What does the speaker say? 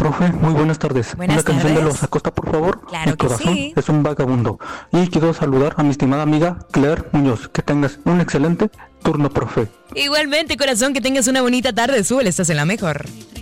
profe, muy buenas tardes. Buenas Una canción tardes. de Los Acosta, por favor. Claro Mi que corazón sí. es un vagabundo. Y quiero saludar a mi estimada amiga Claire Muñoz. Que tengas un excelente turno, profe. Igualmente, corazón, que tengas una bonita tarde. Súbele, estás en la mejor.